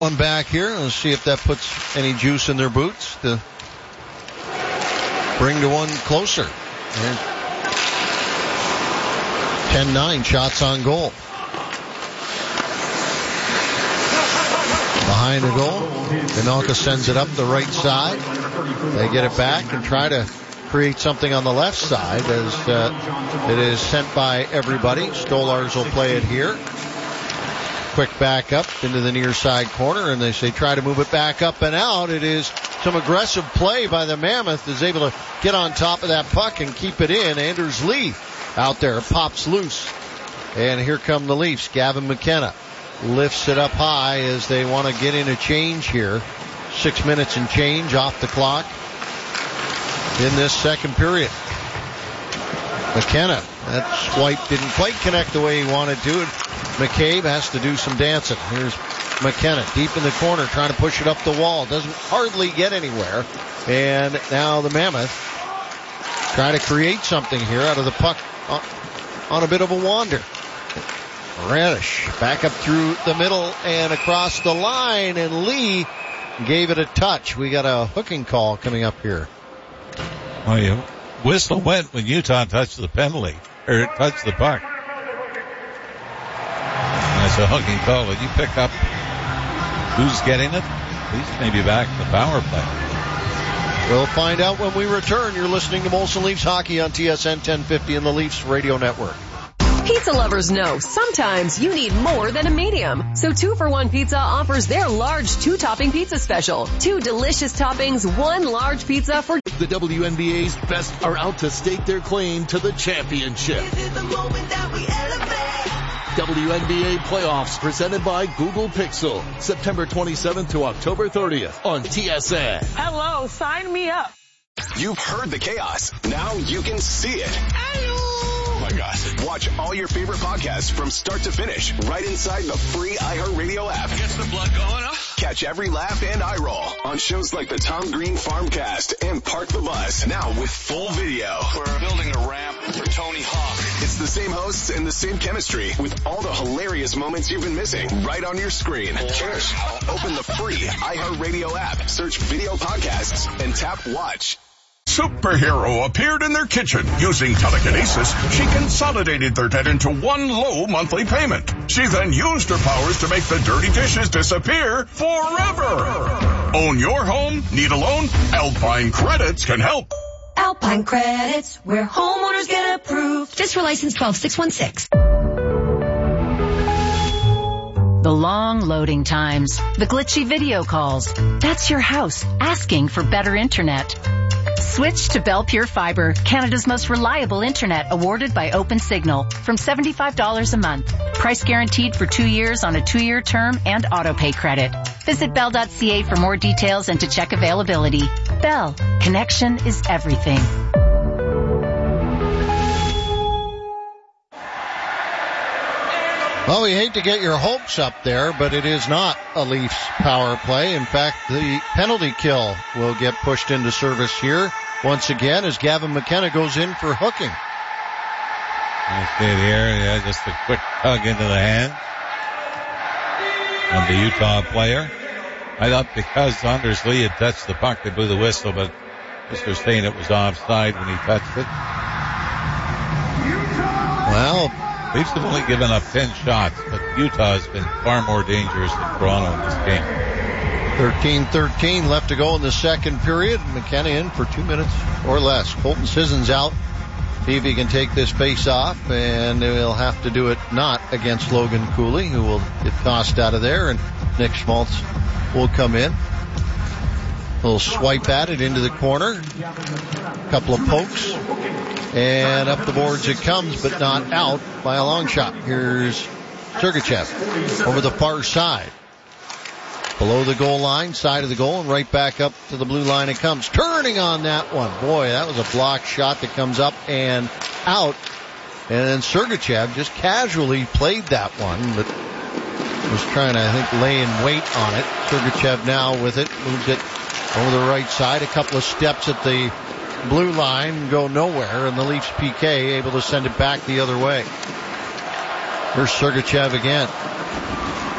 One back here. Let's see if that puts any juice in their boots to bring the one closer. 10-9 shots on goal. Behind the goal, Anelka sends it up the right side. They get it back and try to create something on the left side as it is sent by everybody. Stolars will play it here. Quick back up into the near side corner, and they say try to move it back up and out. It is some aggressive play by the Mammoth, is able to get on top of that puck and keep it in. Anders Lee out there pops loose. And here come the Leafs. Gavin McKenna lifts it up high as they want to get in a change here. 6 minutes and change off the clock in this second period. McKenna, that swipe didn't quite connect the way he wanted to. McCabe has to do some dancing. Here's McKenna deep in the corner trying to push it up the wall. Doesn't hardly get anywhere. And now the Mammoth try to create something here out of the puck on a bit of a wander. Radish back up through the middle and across the line, and Lee gave it a touch. We got a hooking call coming up here. Oh, yeah. Whistle went when Utah touched the penalty, or touched the puck. That's a hooking call. Did you pick up who's getting it? Leafs maybe back in the power play. We'll find out when we return. You're listening to Molson Leafs Hockey on TSN 1050 and the Leafs Radio Network. Pizza lovers know sometimes you need more than a medium. So 2-for-1 Pizza offers their large 2-topping pizza special. 2 delicious toppings, 1 large pizza for... The WNBA's best are out to stake their claim to the championship. Is it the moment that we elevate? WNBA playoffs presented by Google Pixel. September 27th to October 30th on TSN. Hello, sign me up. You've heard the chaos. Now you can see it. Oh my God. Watch all your favorite podcasts from start to finish right inside the free iHeartRadio app. Gets the blood going, huh? Catch every laugh and eye roll on shows like the Tom Green Farmcast and Park the Bus. Now with full video. We're building a ramp for Tony Hawk. It's the same hosts and the same chemistry with all the hilarious moments you've been missing right on your screen. Cheers. Open the free iHeartRadio app, search video podcasts, and tap watch. Superhero appeared in their kitchen. Using telekinesis, she consolidated their debt into one low monthly payment. She then used her powers to make the dirty dishes disappear forever. Own your home? Need a loan? Alpine Credits can help. Alpine Credits, where homeowners get approved. Just for license 12616. The long loading times, the glitchy video calls. That's your house asking for better internet. Switch to Bell Pure Fiber, Canada's most reliable internet, awarded by OpenSignal, from $75 a month. Price guaranteed for 2 years on a 2-year term and autopay credit. Visit bell.ca for more details and to check availability. Bell, connection is everything. Well, we hate to get your hopes up there, but it is not a Leafs power play. In fact, the penalty kill will get pushed into service here once again as Gavin McKenna goes in for hooking. You see it here, yeah, just a quick tug into the hand of the Utah player. I thought because Anders Lee had touched the puck, they blew the whistle, but Mr. saying it was offside when he touched it. Well, Leafs have only given up 10 shots, but Utah has been far more dangerous than Toronto in this game. 13-13 left to go in the second period. McKenna in for 2 minutes or less. Colton Sissons out. See if he can take this face off, and they'll have to do it not against Logan Cooley, who will get tossed out of there, and Nick Schmaltz will come in. A little swipe at it into the corner. A couple of pokes. And up the boards it comes, but not out by a long shot. Here's Sergachev over the far side. Below the goal line, side of the goal, and right back up to the blue line it comes. Turning on that one. Boy, that was a blocked shot that comes up and out. And then Sergachev just casually played that one, but was trying to, I think, lay in wait on it. Sergachev now with it, moves it over the right side. A couple of steps at the blue line, go nowhere, and the Leafs PK able to send it back the other way. Here's Sergachev again.